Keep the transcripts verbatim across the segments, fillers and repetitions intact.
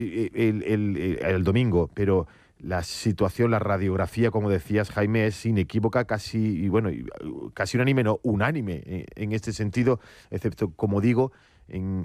el, el, el, el domingo, pero la situación, la radiografía, como decías, Jaime, es inequívoca, casi, y bueno, casi unánime, no, unánime eh, en este sentido, excepto, como digo, en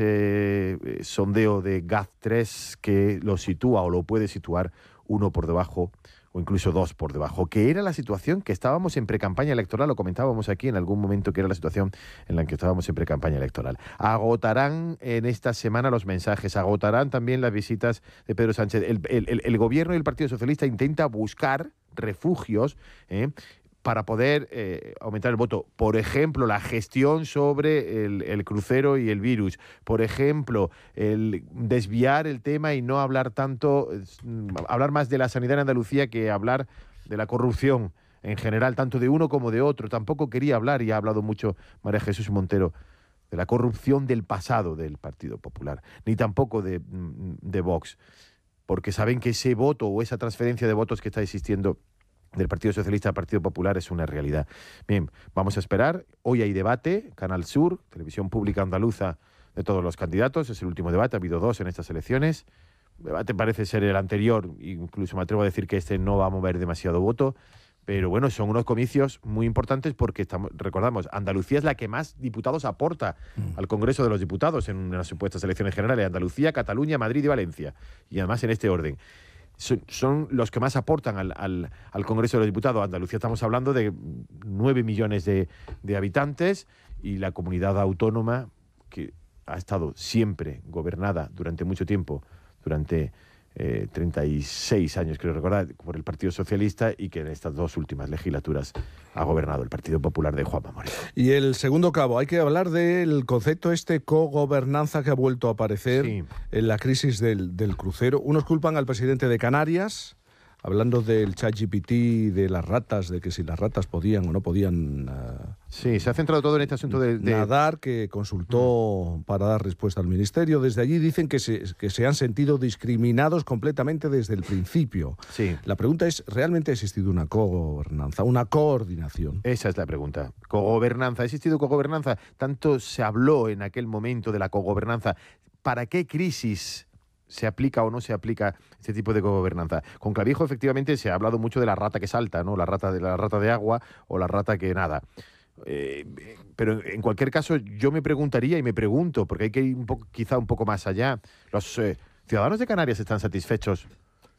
ese sondeo de Gaz tres que lo sitúa o lo puede situar uno por debajo o incluso dos por debajo, que era la situación que estábamos en precampaña electoral, lo comentábamos aquí en algún momento, que era la situación en la que estábamos en precampaña electoral. Agotarán en esta semana los mensajes, agotarán también las visitas de Pedro Sánchez. El, el, el gobierno y el Partido Socialista intenta buscar refugios, ¿eh?, para poder eh, aumentar el voto. Por ejemplo, la gestión sobre el, el crucero y el virus. Por ejemplo, el desviar el tema y no hablar tanto, eh, hablar más de la sanidad en Andalucía que hablar de la corrupción en general, tanto de uno como de otro. Tampoco quería hablar, y ha hablado mucho María Jesús Montero, de la corrupción del pasado del Partido Popular, ni tampoco de, de Vox, porque saben que ese voto o esa transferencia de votos que está existiendo del Partido Socialista al Partido Popular es una realidad. Bien, vamos a esperar. Hoy hay debate, Canal Sur, televisión pública andaluza, de todos los candidatos. Es el último debate, ha habido dos en estas elecciones. El debate parece ser el anterior, incluso me atrevo a decir que este no va a mover demasiado voto. Pero bueno, son unos comicios muy importantes porque, estamos, recordamos, Andalucía es la que más diputados aporta mm. al Congreso de los Diputados en las supuestas elecciones generales. Andalucía, Cataluña, Madrid y Valencia. Y además en este orden. Son, son los que más aportan al, al, al Congreso de los Diputados. Andalucía, estamos hablando de nueve millones de, de habitantes, y la comunidad autónoma que ha estado siempre gobernada durante mucho tiempo, durante eh, treinta y seis años, creo recordar, por el Partido Socialista, y que en estas dos últimas legislaturas ha gobernado el Partido Popular de Juanma Moreno. Y el segundo cabo, hay que hablar del concepto este cogobernanza que ha vuelto a aparecer sí. en la crisis del, del crucero. Unos culpan al presidente de Canarias, hablando del ChatGPT, de las ratas, de que si las ratas podían o no podían... Uh, sí, se ha centrado todo en este asunto de... de... Nadar, que consultó para dar respuesta al Ministerio. Desde allí dicen que se, que se han sentido discriminados completamente desde el principio. Sí. La pregunta es, ¿realmente ha existido una cogobernanza, una coordinación? Esa es la pregunta. ¿Cogobernanza? ¿Ha existido cogobernanza? Tanto se habló en aquel momento de la cogobernanza. ¿Para qué crisis se aplica o no se aplica este tipo de cogobernanza? Con Clavijo, efectivamente, se ha hablado mucho de la rata que salta, ¿no? La rata de, la rata de agua o la rata que nada. Eh, pero en cualquier caso, yo me preguntaría y me pregunto, porque hay que ir un poco, quizá un poco más allá. ¿Los eh, ciudadanos de Canarias están satisfechos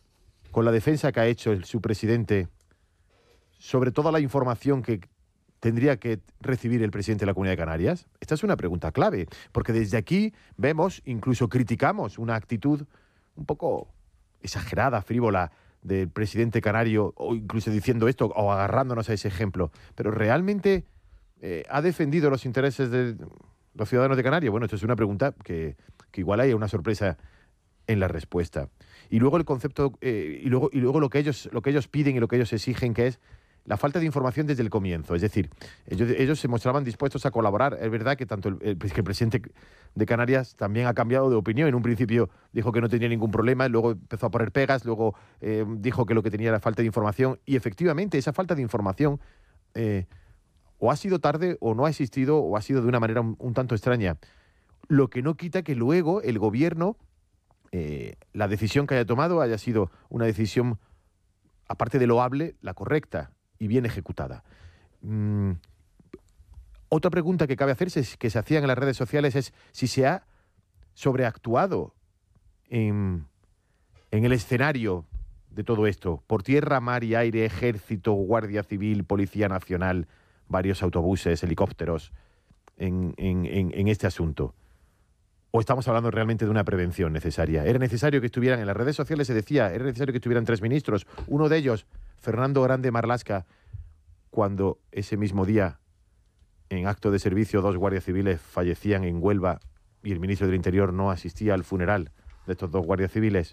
con la defensa que ha hecho el, su presidente sobre toda la información que tendría que recibir el presidente de la Comunidad de Canarias? Esta es una pregunta clave, porque desde aquí vemos, incluso criticamos, una actitud un poco exagerada, frívola, del presidente canario, o incluso diciendo esto, o agarrándonos a ese ejemplo. Pero ¿realmente eh, ha defendido los intereses de los ciudadanos de Canarias? Bueno, esto es una pregunta que, que igual hay una sorpresa en la respuesta. Y luego el concepto, eh, y luego, y luego lo que ellos, lo que ellos piden y lo que ellos exigen, que es la falta de información desde el comienzo. Es decir, ellos, ellos se mostraban dispuestos a colaborar. Es verdad que tanto el, el, que el presidente de Canarias también ha cambiado de opinión. En un principio dijo que no tenía ningún problema, luego empezó a poner pegas, luego eh, dijo que lo que tenía era falta de información. Y efectivamente, esa falta de información eh, o ha sido tarde o no ha existido o ha sido de una manera un, un tanto extraña. Lo que no quita que luego el gobierno, eh, la decisión que haya tomado haya sido una decisión, aparte de loable, la correcta y bien ejecutada. Mm, otra pregunta que cabe hacerse, que se hacían en las redes sociales, es si se ha sobreactuado en, en el escenario de todo esto, por tierra, mar y aire, ejército, guardia civil, policía nacional, varios autobuses, helicópteros, en, en, en, en este asunto. ¿O estamos hablando realmente de una prevención necesaria? Era necesario que estuvieran, en las redes sociales se decía, era necesario que estuvieran tres ministros, uno de ellos, Fernando Grande Marlaska, cuando ese mismo día, en acto de servicio, dos guardias civiles fallecían en Huelva y el ministro del Interior no asistía al funeral de estos dos guardias civiles.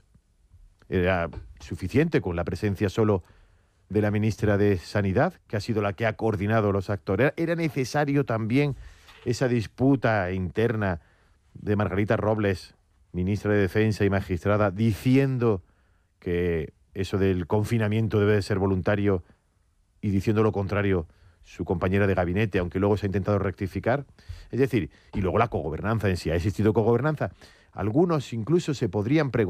Era suficiente con la presencia solo de la ministra de Sanidad, que ha sido la que ha coordinado los actores. Era necesario también esa disputa interna de Margarita Robles, ministra de Defensa y magistrada, diciendo que eso del confinamiento debe de ser voluntario y diciendo lo contrario su compañera de gabinete, aunque luego se ha intentado rectificar. Es decir, y luego la cogobernanza en sí. ¿Ha existido cogobernanza? Algunos incluso se podrían preguntar